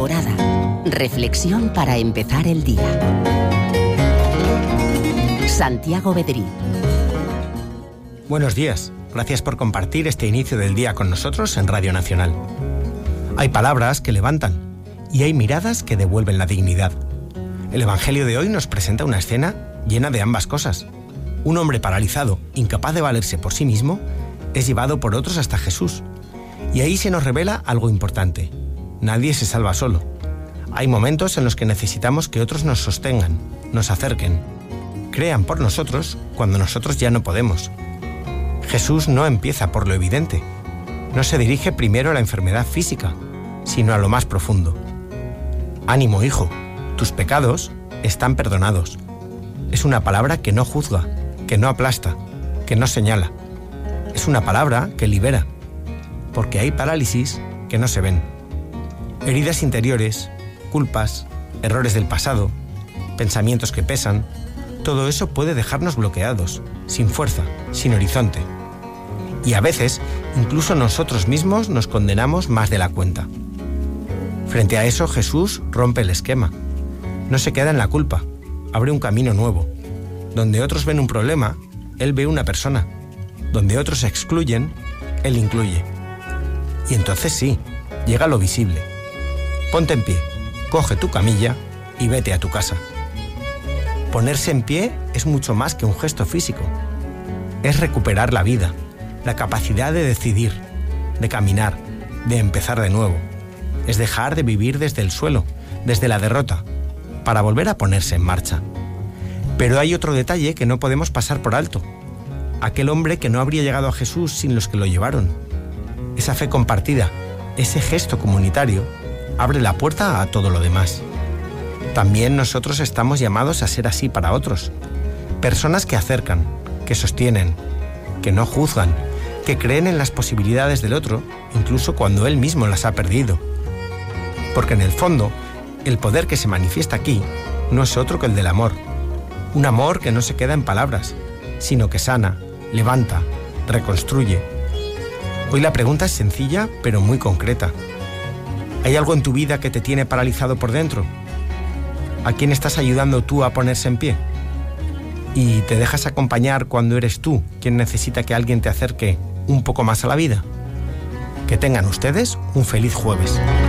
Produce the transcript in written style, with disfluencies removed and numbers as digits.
Alborada. Reflexión para empezar el día. Santiago Bedrí. Buenos días. Gracias por compartir este inicio del día con nosotros en Radio Nacional. Hay palabras que levantan y hay miradas que devuelven la dignidad. El Evangelio de hoy nos presenta una escena llena de ambas cosas. Un hombre paralizado, incapaz de valerse por sí mismo, es llevado por otros hasta Jesús. Y ahí se nos revela algo importante. Nadie se salva solo. Hay momentos en los que necesitamos que otros nos sostengan, nos acerquen, crean por nosotros cuando nosotros ya no podemos. Jesús no empieza por lo evidente. No se dirige primero a la enfermedad física, sino a lo más profundo. Ánimo, hijo, tus pecados están perdonados. Es una palabra que no juzga, que no aplasta, que no señala. Es una palabra que libera, porque hay parálisis que no se ven. Heridas interiores, culpas, errores del pasado, pensamientos que pesan, todo eso puede dejarnos bloqueados, sin fuerza, sin horizonte. Y a veces, incluso nosotros mismos nos condenamos más de la cuenta. Frente a eso, Jesús rompe el esquema. No se queda en la culpa, abre un camino nuevo. Donde otros ven un problema, Él ve una persona. Donde otros excluyen, Él incluye. Y entonces sí, llega lo visible. Ponte en pie, coge tu camilla y vete a tu casa. Ponerse en pie es mucho más que un gesto físico. Es recuperar la vida, la capacidad de decidir, de caminar, de empezar de nuevo. Es dejar de vivir desde el suelo, desde la derrota, para volver a ponerse en marcha. Pero hay otro detalle que no podemos pasar por alto. Aquel hombre que no habría llegado a Jesús sin los que lo llevaron. Esa fe compartida, ese gesto comunitario, abre la puerta a todo lo demás. También nosotros estamos llamados a ser así para otros. Personas que acercan, que sostienen, que no juzgan, que creen en las posibilidades del otro, incluso cuando él mismo las ha perdido. Porque en el fondo, el poder que se manifiesta aquí no es otro que el del amor. Un amor que no se queda en palabras, sino que sana, levanta, reconstruye. Hoy la pregunta es sencilla, pero muy concreta. ¿Hay algo en tu vida que te tiene paralizado por dentro? ¿A quién estás ayudando tú a ponerse en pie? ¿Y te dejas acompañar cuando eres tú quien necesita que alguien te acerque un poco más a la vida? Que tengan ustedes un feliz jueves.